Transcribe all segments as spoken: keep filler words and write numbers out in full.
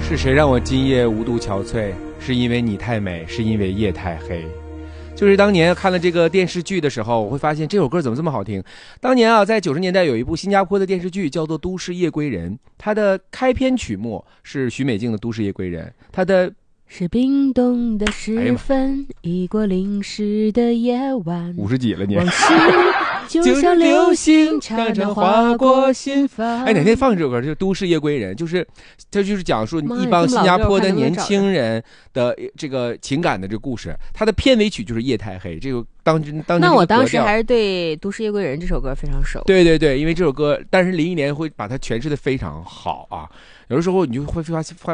是谁让我今夜无度憔悴？是因为你太美，是因为夜太黑。就是当年看了这个电视剧的时候，我会发现这首歌怎么这么好听。当年啊，在九十年代有一部新加坡的电视剧叫做《都市夜归人》，它的开篇曲目是许美静的《都市夜归人》，它的是冰冻的时分，已过零时的夜晚， 五十几了你。 往事就像流星，常常划过心房。 哎，哪天放这首歌就是《都市夜归人》，就是它就是讲述一帮新加坡的年轻人的这个情感的这个故事。它的片尾曲就是《夜太黑》，这个当真当那我当时还是对《都市夜归人》这首歌非常熟。 对对对，因为这首歌，但是林忆莲会把它诠释的非常好啊。有的时候你就会发现发。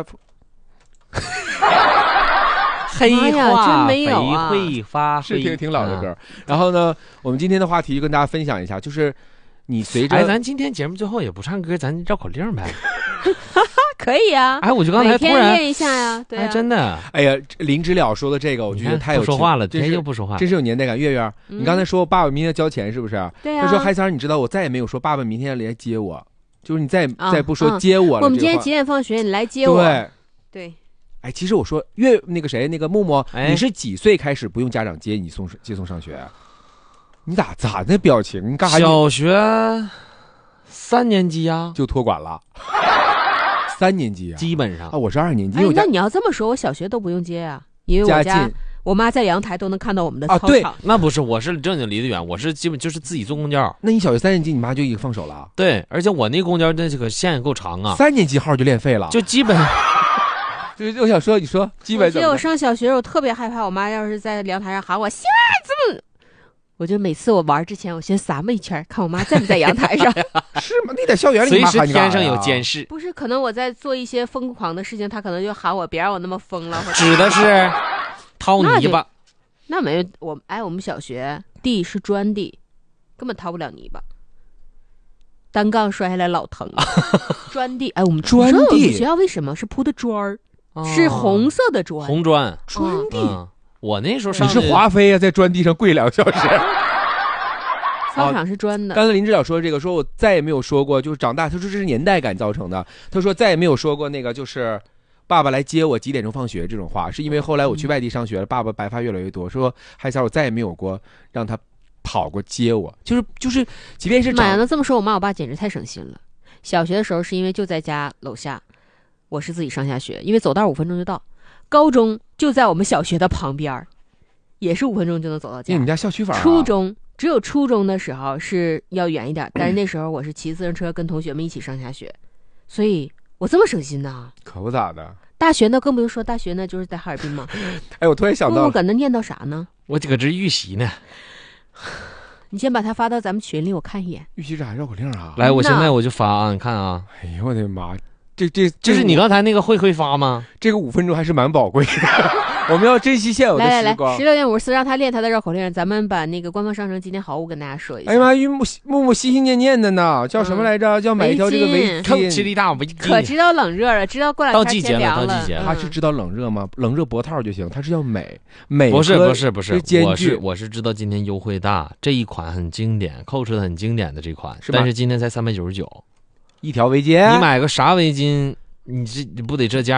黑化真没有啊， 会发是挺挺老的歌、啊。然后呢，我们今天的话题就跟大家分享一下，就是你随着哎，咱今天节目最后也不唱歌，咱绕口令呗。 可以啊， 哎，我就刚才突然每天练一下呀，对啊， 哎，真的， 哎呀，林知了说的这个，我觉得太有不说话了，天又不说话， 真是有年代感。月月， 嗯、 你刚才说我爸爸明天要交钱是不是？ 对啊。 他说嗨三，你知道我再也没有说爸爸明天来接我，就是你再、啊、再不说接我了、 啊。我们今天几点放学？你来接我。 对对。 哎，其实我说月那个谁那个木木、 哎， 你是几岁开始不用家长接你送接送上学？你咋咋那表情？你干啥？ 小学三年级啊， 就托管了。三年级啊， 基本上啊，我是二年级。 哎，那你要这么说，我小学都不用接啊，因为我家我妈在阳台都能看到我们的操场。啊、 对， 那不是，我是正经离得远，我是基本就是自己坐公交。 那你小学三年级，你妈就已经放手了？ 对，而且我那公交那这个线也够长啊， 三年级号就练废了， 就基本。 就我想说，你说基本怎么？ 我记得我上小学，我特别害怕我妈要是在阳台上喊我下子，我就每次我玩之前，我先撒么一圈，看我妈在不在阳台上。 是吗？你在校园里随时天上有监视。 不是，可能我在做一些疯狂的事情，她可能就喊我，别让我那么疯了。 指的是掏泥巴。 那没我哎，我们小学地是砖地，根本掏不了泥巴。单杠摔下来老疼了。砖地，哎，我们砖地， 我们学校为什么是铺的砖儿？哦、是红色的砖， 红砖， 砖地、 嗯。我那时候上你是华妃啊，在砖地上跪两个小时。 操场是砖的。 刚才林知了说这个，说我再也没有说过，就是长大，他说这是年代感造成的。他说再也没有说过那个就是爸爸来接我几点钟放学这种话，是因为后来我去外地上学了，嗯、爸爸白发越来越多，说嗨三，我再也没有过让他跑过接我，就是就是，即便是长。 妈呀，那这么说，我妈我爸简直太省心了。小学的时候是因为就在家楼下。我是自己上下学，因为走道五分钟就到。高中就在我们小学的旁边，也是五分钟就能走到家。 你们家校区房、啊？ 初中只有初中的时候是要远一点，但是那时候我是骑自行车跟同学们一起上下学，所以我这么省心呢。 可不咋的。 大学呢更不用说，大学呢就是在哈尔滨嘛。 哎，我突然想到， 我搁那念叨啥呢？ 我搁这预习呢。 你先把它发到咱们群里，我看一眼。 预习啥绕口令啊？ 来，我现在我就发啊，你看啊。 哎呦我的妈！这这这是你刚才那个会会发吗？ 这个五分钟还是蛮宝贵的，我们要珍惜现有的时光。 来来来，十六点五十四，让他练他的绕口令。咱们把那个官方商城今天好物跟大家说一下。 哎呀妈，木木木心心念念的呢，叫什么来着？嗯、叫买一条这个围巾， 气力大围巾。 可知道冷热了，知道过两天天凉了。到季节了， 他是知道冷热吗？冷热脖套就行，他是要美美。 不是不是不是， 是我是我是知道今天优惠大，这一款很经典，扣除的很经典的这款， 是但是今天才三百九十九， 一条围巾。 你买个啥围巾？你这你不得这价？